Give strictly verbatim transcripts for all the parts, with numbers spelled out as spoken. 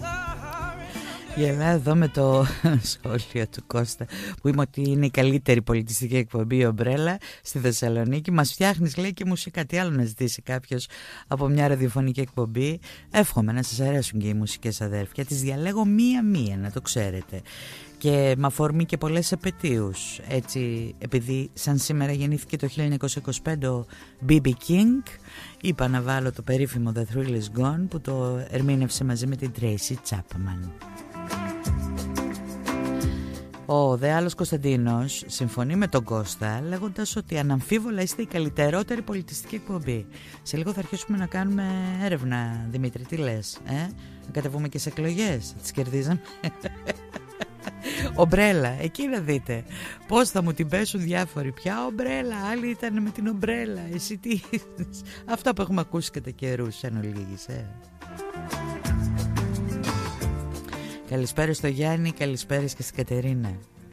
Γελά εδώ με το σχόλιο του Κώστα που είπε ότι είναι η καλύτερη πολιτιστική εκπομπή η Ομπρέλα στη Θεσσαλονίκη. Μας φτιάχνεις, λέει, και μουσικά. Τι άλλο να ζητήσει κάποιος από μια ραδιοφωνική εκπομπή? Εύχομαι να σας αρέσουν και οι μουσικές, αδέρφια. Τις διαλέγω μία-μία, να το ξέρετε. Και με αφορμή και πολλές επετείους. Έτσι, επειδή σαν σήμερα γεννήθηκε το χίλια εννιακόσια είκοσι πέντε ο μπι μπι King, είπα να βάλω το περίφημο The Thrill Is Gone που το ερμήνευσε μαζί με την Tracy Chapman. Ο δε άλλος Κωνσταντίνος συμφωνεί με τον Κώστα λέγοντας ότι αναμφίβολα είστε η καλύτερότερη πολιτιστική εκπομπή. Σε λίγο θα αρχίσουμε να κάνουμε έρευνα, Δημήτρη, τι λες? Ε? Να κατεβούμε και σε εκλογές, τις κερδίζαμε. Ομπρέλα, εκεί να δείτε πώς θα μου την πέσουν διάφοροι. Ποια ομπρέλα, άλλοι ήταν με την ομπρέλα. Εσύ τι? Αυτά που έχουμε ακούσει κατά καιρούς εν ολίγης, ε. Καλησπέρα στο Γιάννη, καλησπέρα και στην Κατερίνα.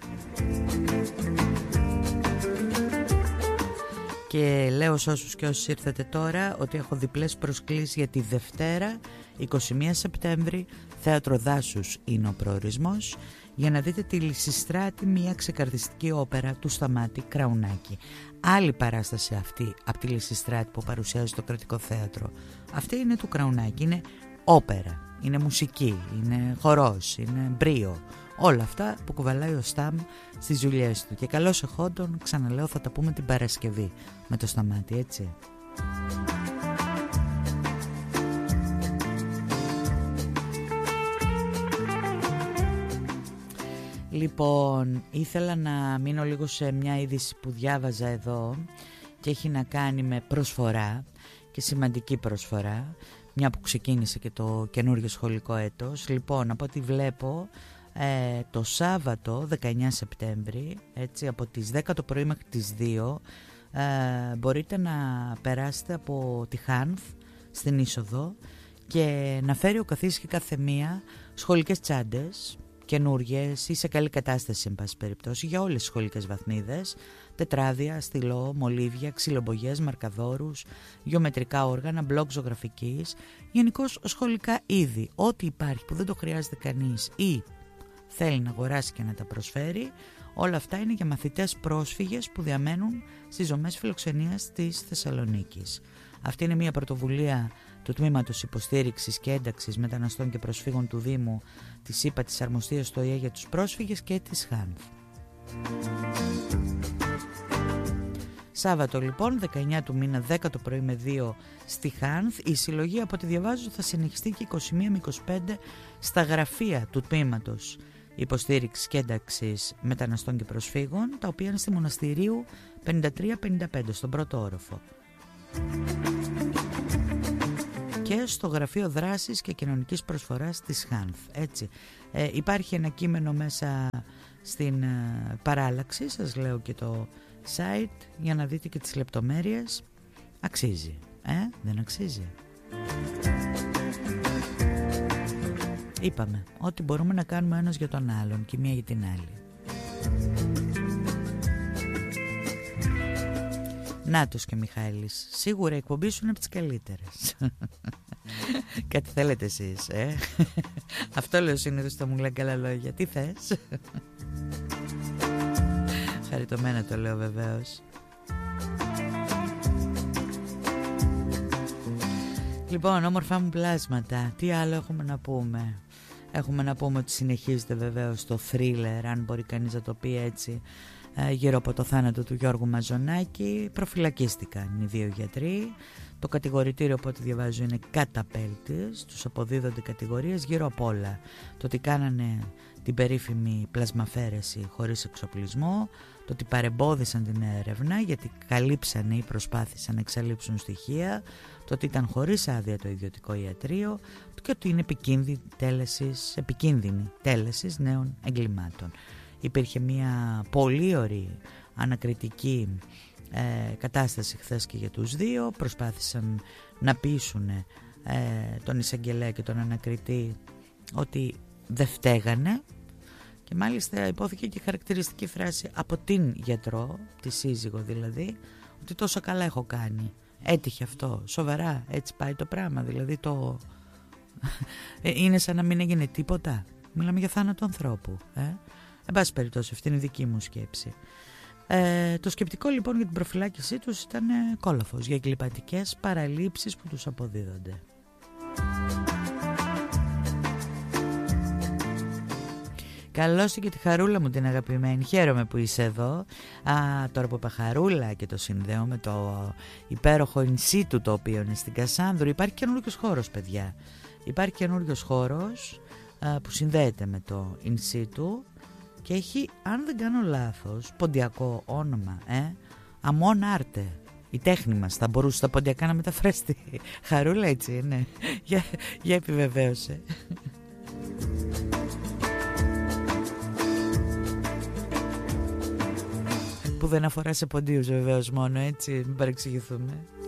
Και λέω σε όσους και όσους ήρθατε τώρα ότι έχω διπλές προσκλήσεις για τη Δευτέρα εικοστή πρώτη Σεπτέμβρη. Θέατρο Δάσους είναι ο προορισμός, για να δείτε τη Λυσιστράτη, μια ξεκαρδιστική όπερα του Σταμάτη Κραουνάκη. Άλλη παράσταση αυτή από τη Λυσιστράτη που παρουσιάζει το Κρατικό Θέατρο. Αυτή είναι του Κραουνάκη, είναι όπερα. Είναι μουσική, είναι χορός, είναι μπρίο. Όλα αυτά που κουβαλάει ο Σταμ στις δουλειές του. Και καλώς εχόντων, ξαναλέω, θα τα πούμε την Παρασκευή με το Σταμάτη, έτσι. Λοιπόν, ήθελα να μείνω λίγο σε μια είδηση που διάβαζα εδώ και έχει να κάνει με προσφορά και σημαντική προσφορά, μια που ξεκίνησε και το καινούργιο σχολικό έτος. Λοιπόν, από ό,τι βλέπω, ε, το Σάββατο δεκαεννέα Σεπτέμβρη, έτσι, από τις δέκα το πρωί μέχρι τις δύο, ε, μπορείτε να περάσετε από τη Χάνθ στην είσοδο και να φέρει ο καθής και κάθε μία σχολικές τσάντες, καινούργιες ή σε καλή κατάσταση, εν πάση περιπτώσει, για όλες τις σχολικές βαθμίδες, τετράδια, στυλό, μολύβια, ξυλομπογιές, μαρκαδόρους, γεωμετρικά όργανα, μπλοκ ζωγραφικής, γενικώς σχολικά είδη. Ό,τι υπάρχει που δεν το χρειάζεται κανείς ή θέλει να αγοράσει και να τα προσφέρει, όλα αυτά είναι για μαθητές πρόσφυγες που διαμένουν στις δομές φιλοξενίας της Θεσσαλονίκης. Αυτή είναι μια πρωτοβουλία του Τμήματος Υποστήριξης και Ένταξης Μεταναστών και Προσφύγων του Δήμου της ΥΠΑ της Αρμοστίας στο ΙΕ για τους πρόσφυγες και της Χάνθ. Σάββατο λοιπόν, δεκαεννέα του μήνα, δέκα το πρωί με δύο στη Χάνθ. Η συλλογή, από ό,τι διαβάζω, θα συνεχιστεί και είκοσι μία με είκοσι πέντε στα γραφεία του Τμήματος Υποστήριξης και Ένταξης Μεταναστών και Προσφύγων, τα οποία είναι στη Μοναστηρίου πενήντα τρία πενήντα πέντε, στον πρώτο όροφο. Και στο Γραφείο Δράσης και Κοινωνικής Προσφοράς της Χάνθ. Έτσι. Ε, υπάρχει ένα κείμενο μέσα στην ε, παράλλαξη, σας λέω και το site, για να δείτε και τις λεπτομέρειες. Αξίζει, ε, δεν αξίζει? Είπαμε ότι μπορούμε να κάνουμε ένας για τον άλλον και μία για την άλλη. Νάτος και Μιχάλης, σίγουρα η εκπομπή σου είναι από τις καλύτερες. Κάτι θέλετε εσείς, ε? Αυτό λέω συνήθως, θα μου λένε καλά λόγια. Τι θες? Χαριτωμένα το λέω βεβαίως. Λοιπόν, όμορφα μου πλάσματα, τι άλλο έχουμε να πούμε? Έχουμε να πούμε ότι συνεχίζεται βεβαίως το θρίλερ, αν μπορεί κανείς να το πει έτσι, γύρω από το θάνατο του Γιώργου Μαζονάκη. Προφυλακίστηκαν οι δύο γιατροί. Το κατηγορητήριο, από ό,τι διαβάζω, είναι καταπέλτης. Τους αποδίδονται κατηγορίες γύρω από όλα. Το ότι κάνανε την περίφημη πλασμαφέρεση χωρίς εξοπλισμό, το ότι παρεμπόδισαν την έρευνα γιατί καλύψανε ή προσπάθησαν να εξαλείψουν στοιχεία, το ότι ήταν χωρίς άδεια το ιδιωτικό ιατρείο και ότι είναι επικίνδυνη τέλεσης, επικίνδυνη τέλεσης νέων εγκλημάτων. Υπήρχε μια πολύ ωραία ανακριτική ε, κατάσταση χθες και για τους δύο. Προσπάθησαν να πείσουν ε, τον εισαγγελέα και τον ανακριτή ότι δεν φταίγανε, και μάλιστα υπόθηκε και χαρακτηριστική φράση από την γιατρό, τη σύζυγο δηλαδή, ότι τόσο καλά έχω κάνει. Έτυχε αυτό, σοβαρά, έτσι πάει το πράγμα, δηλαδή το, Είναι σαν να μην έγινε τίποτα. Μιλάμε για θάνατο ανθρώπου. Ε? Εν πάση περιπτώσει, αυτή είναι η δική μου σκέψη. Ε, το σκεπτικό λοιπόν για την προφυλάκησή τους ήταν κόλαφος για εγκληματικές παραλήψεις που τους αποδίδονται. Καλώς και τη Χαρούλα μου την αγαπημένη. Χαίρομαι που είσαι εδώ. Α, τώρα που είπα Χαρούλα και το συνδέω με το υπέροχο in-situ το οποίο είναι στην Κασάνδρου. Υπάρχει καινούριος χώρος, παιδιά. Υπάρχει καινούριος χώρος α, που συνδέεται με το in-situ και έχει, αν δεν κάνω λάθος, ποντιακό όνομα. Ε? Αμόν Άρτε. Η τέχνη μας θα μπορούσε τα ποντιακά να μεταφραστεί. Χαρούλα, έτσι είναι. για, για επιβεβαίωσε. Που δεν αφορά σε ποντίους βεβαίως μόνο, έτσι, μην παρεξηγηθούμε.